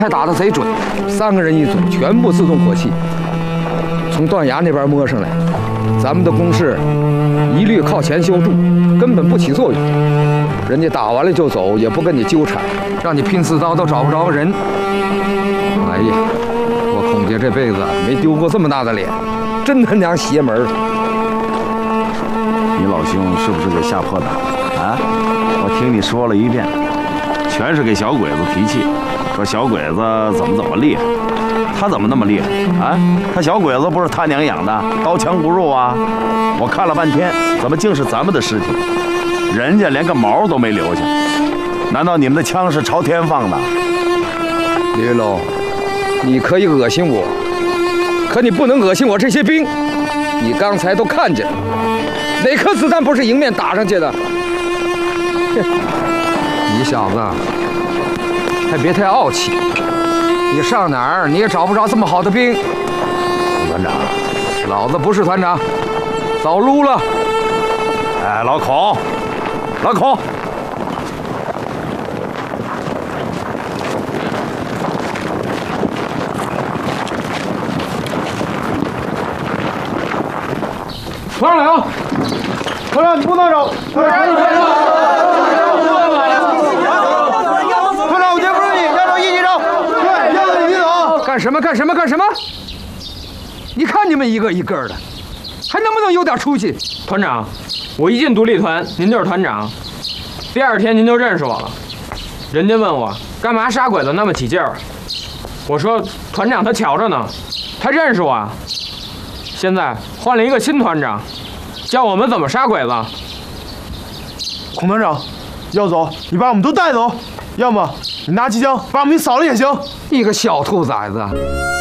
还打得贼准，3个人一组，全部自动火器，从断崖那边摸上来。咱们的攻势一律靠前修筑，根本不起作用。人家打完了就走，也不跟你纠缠，让你拼刺刀都找不着人。哎呀，我孔家这辈子没丢过这么大的脸，真他娘邪门！ 你老兄是不是给吓破胆了啊？我听你说了一遍，全是给小鬼子提气，说小鬼子怎么厉害，他怎么那么厉害啊？他小鬼子不是他娘养的，刀枪不入啊！我看了半天，怎么竟是咱们的尸体？人家连个毛都没留下，难道你们的枪是朝天放的？ 李云龙，你可以恶心我，可你不能恶心我这些兵。你刚才都看见了，哪颗子弹不是迎面打上去的？你小子还别太傲气，你上哪儿你也找不着这么好的兵。 团长， 老子不是团长，早撸了。 哎，老孔， 团长，团长你不能走，团长你别走，团长我绝不是你，要走一起走，对，要走一起走。干什么？你看你们一个一个的，还能不能有点出息？ 团长，我一进独立团，您就是团长，第2天您就认识我了。人家问我干嘛杀鬼子那么起劲儿，我说团长他瞧着呢，他认识我啊。现在换了一个新团长，教我们怎么杀鬼子。 孔团长，要走你把我们都带走，要么你拿机枪把我们给扫了也行。 你个小兔崽子！